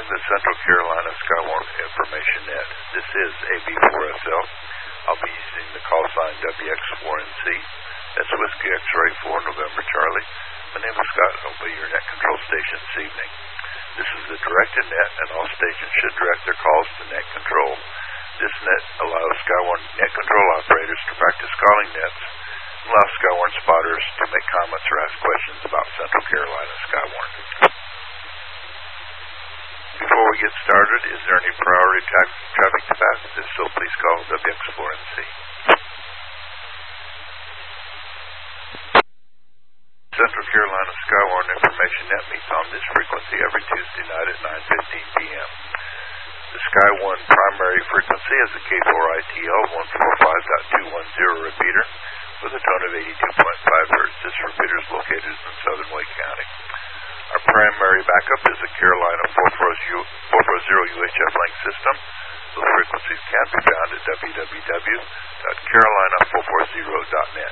the Central Carolina Skywarn Information Net. This is AB4SL. I'll be using the call sign WX4NC. That's Whiskey X-Ray 4 November Charlie. My name is Scott. I'll be your net control station this evening. This is the directed net, and all stations should direct their calls to net control. This net allows Skywarn net control operators to practice calling nets and allows Skywarn spotters to make comments or ask questions about Central Carolina Skywarn. Before we get started, is there any priority traffic to pass? If so, please call WX4NC. Central Carolina Skywarn Information Net meets on this frequency every Tuesday night at 9:15 p.m. The Skywarn primary frequency is a K4ITL 145.210 repeater with a tone of 82.5 Hz. This repeater is located in southern Wake County. Our primary backup is a Carolina 440 UHF link system. Those frequencies can be found at www.carolina440.net.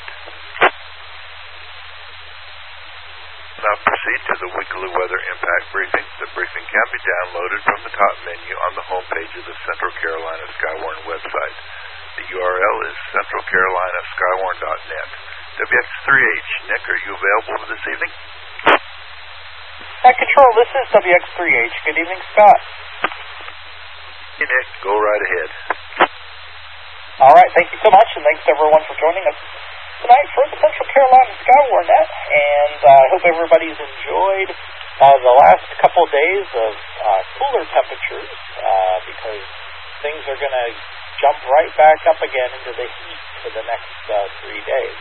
Now proceed to the weekly weather impact briefing. The briefing can be downloaded from the top menu on the home page of the Central Carolina Skywarn website. The URL is centralcarolinaskywarn.net. WX3H, Nick, are you available for this evening? At Control, this is WX3H. Good evening, Scott. Hey, Nick, go right ahead. All right, thank you so much, and thanks to everyone for joining us tonight for the Central Carolina Skywarn Net, and I hope everybody's enjoyed the last couple of days of cooler temperatures because things are going to jump right back up again into the heat for the next 3 days.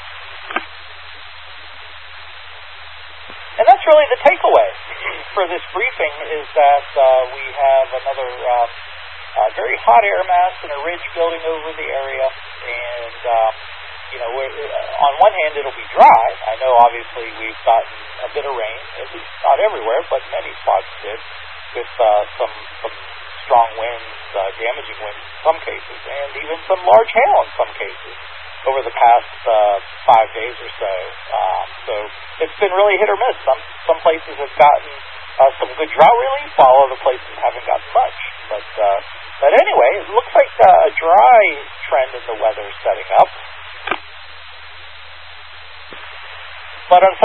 And that's really the takeaway for this briefing is that we have another very hot air mass and a ridge building over the area, and on one hand, it'll be dry. I know, obviously, we've gotten a bit of rain, at least not everywhere, but many spots did, with some strong winds, damaging winds in some cases, and even some large hail in some cases over the past 5 days or so. So it's been really hit or miss. Some places have gotten some good drought relief, while other places haven't gotten much. But anyway, it looks like a dry trend in the weather is setting up. But